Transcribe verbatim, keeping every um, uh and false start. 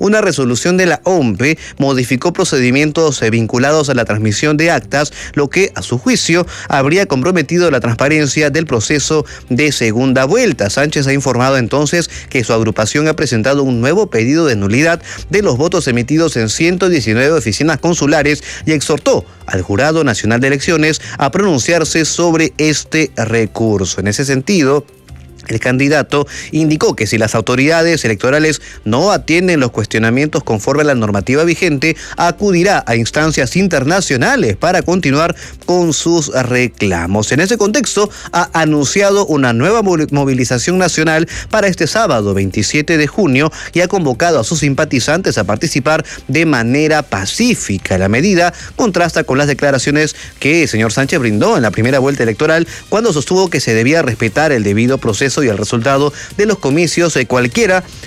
una resolución de la O M P modificó procedimientos vinculados a la transmisión de actas, lo que, a su juicio, habría comprometido la transparencia del proceso de segunda vuelta. Sánchez ha informado entonces que su agrupación ha presentado un nuevo pedido de nulidad de los votos emitidos en ciento diecinueve oficinas consulares y exhortó al Jurado Nacional de Elecciones a pronunciarse sobre este recurso. En ese sentido, el candidato indicó que si las autoridades electorales no atienden los cuestionamientos conforme a la normativa vigente, acudirá a instancias internacionales para continuar con sus reclamos. En ese contexto, ha anunciado una nueva movilización nacional para este sábado veintisiete de junio y ha convocado a sus simpatizantes a participar de manera pacífica. La medida contrasta con las declaraciones que el señor Sánchez brindó en la primera vuelta electoral, cuando sostuvo que se debía respetar el debido proceso y el resultado de los comicios, eh, cualquiera